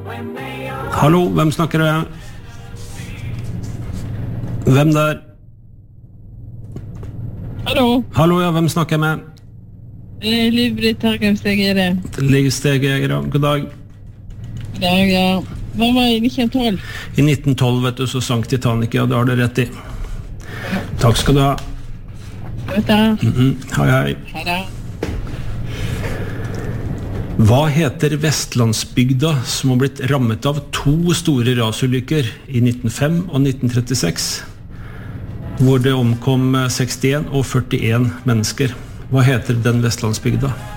Hallo, hvem snakker du? Hvem der? Hallo, Hallo, ja, hvem snakker jeg med? Liv-Britt Herkemsteg er det. Ligesteger, ja, god dag. Ja. Hva var i 1912? I 1912, vet du, så sank Titanic, ja, det har du rett i. Takk skal du ha. Vet du? Hei, hei. Hei da. Hva heter Vestlandsbygda som har blitt rammet av 2 store rasulykker i 1905 og 1936, hvor det omkom 61 og 41 mennesker? Hva heter den Vestlandsbygda?